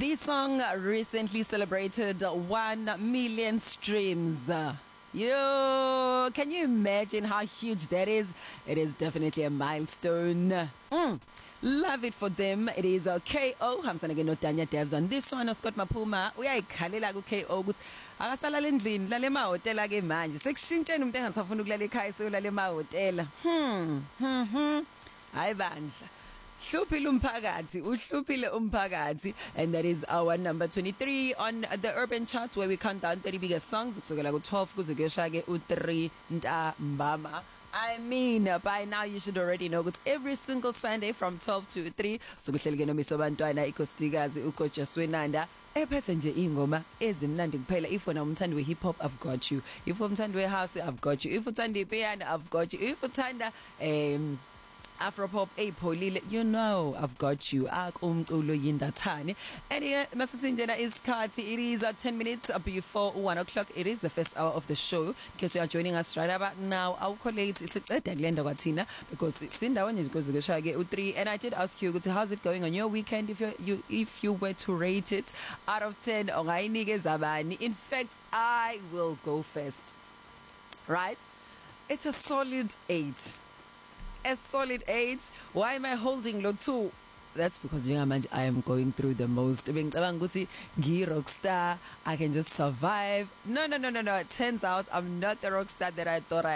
The song recently celebrated 1 million streams. Yo, can you imagine how huge that is? It is definitely a milestone. Love it for them. It is KO. Hamsana ke no Tanya Devs on this one. Scott Maphuma uyayikhalela ku KO ukuthi akasalala endlini lale mahotela ke manje. Sekushintshene umuntu engasafuna ukulala ekhaya seyolala emahotela. Hayi bandla. Uhluphile umphakathi, and that is our number 23 on the urban charts, where we count down 30 biggest songs kusukela ku-12 kuze kuyosha ke u-3 ntambama. I mean, by now you should already know that every single Sunday from 12 to 3 sokuhleli ke noMiso Bantwana ikhosikazi uGoja Swenanda ephethe nje ingoma ezimnandi kuphela. If wena umthandi we hip hop, I've got you. If umthandi we house, I've got you. If uthanda ipiano, I've got you. If uthanda Afropop epholile, you know I've got you. Umculo yindathane. Anyway, masisinjena isikhathi. It is 10 minutes before 1 o'clock. It is the first hour of the show. In case you are joining us right about now, our colleagues isiceda kulenda kwathina because sindaweni because kushaya u3, and I did ask you how's it going on your weekend. If you were to rate it out of 10, ongayinikeza bani? In fact, I will go first. Right? It's a solid 8. A solid 8. Why am I holding low 2? That's because I am going through the most. Rockstar, I can just survive. No. It turns out I'm not the rockstar that I thought I